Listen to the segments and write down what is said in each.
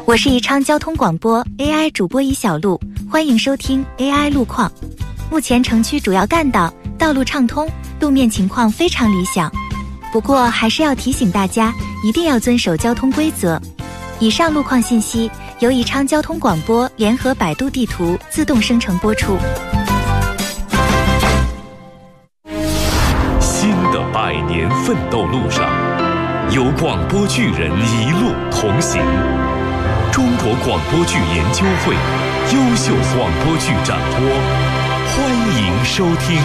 我是宜昌交通广播 AI 主播宜小璐，欢迎收听 AI 路况。目前城区主要干道道路畅通，路面情况非常理想。不过还是要提醒大家，一定要遵守交通规则。以上路况信息由宜昌交通广播联合百度地图自动生成播出。 新的100年奋斗路上，有广播剧人一路同行。中国广播剧研究会优秀广播剧展播，欢迎收听。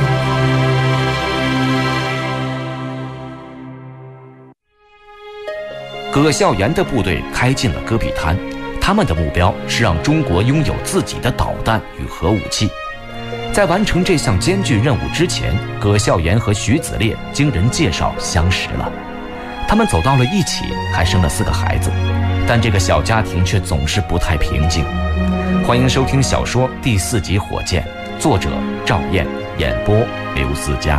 葛孝严的部队开进了戈壁滩，他们的目标是让中国拥有自己的导弹与核武器。在完成这项艰巨任务之前，葛孝严和徐子烈经人介绍相识了，他们走到了一起，还生了4个孩子，但这个小家庭却总是不太平静。欢迎收听小说第4集《火箭》，作者赵燕，演播刘思佳。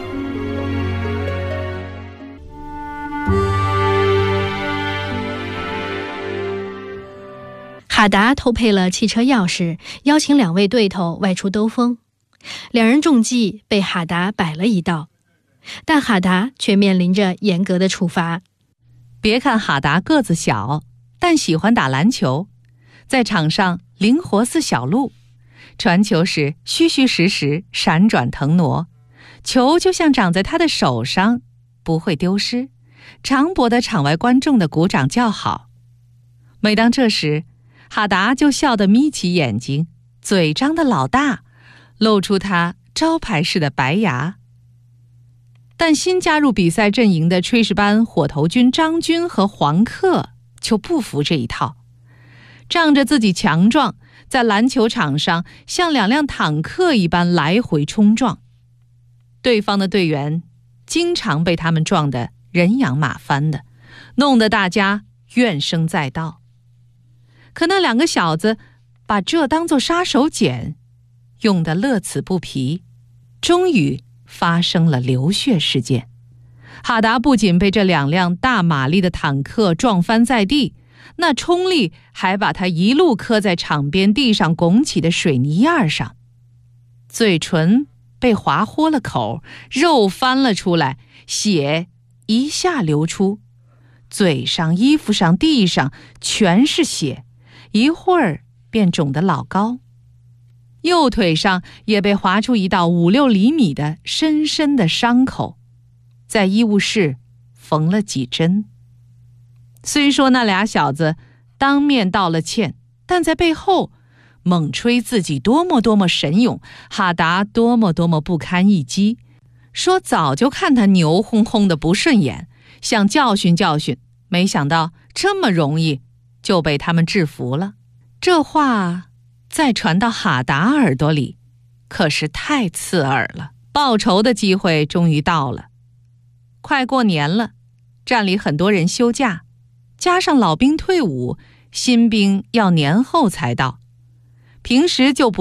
哈达偷配了汽车钥匙，邀请2位对头外出兜风。2人中计，被哈达摆了一道，但哈达却面临着严格的处罚。 别看哈达个子小，但喜欢打篮球，在场上灵活似小鹿，传球时虚虚实实，闪转腾挪，球就像长在他的手上，不会丢失，常博得场外观众的鼓掌叫好。每当这时，哈达就笑得眯起眼睛，嘴张得老大，露出他招牌式的白牙。但新加入比赛阵营的炊事班火头军张军和黄克就不服这一套，仗着自己强壮，在篮球场上像2辆坦克一般来回冲撞，对方的队员经常被他们撞得人仰马翻的，弄得大家怨声载道。可那2个小子把这当作杀手锏，用得乐此不疲，终于发生了流血事件。哈达不仅被这2辆大马力的坦克撞翻在地，那冲力还把他一路磕在场边地上拱起的水泥叶上，嘴唇被划豁了口，肉翻了出来，血一下流出，嘴上、衣服上、地上全是血，一会儿便肿得老高。右腿上也被划出一道5-6厘米的深深的伤口，在医务室缝了几针。虽说那俩小子当面道了歉，但在背后猛吹自己多么神勇，哈达多么不堪一击，说早就看他牛哄哄的不顺眼，想教训教训，没想到这么容易就被他们制服了。这话再传到哈达耳朵里，可是太刺耳了。报仇的机会终于到了。快过年了，站里很多人休假，加上老兵退伍，新兵要年后才到，平时就不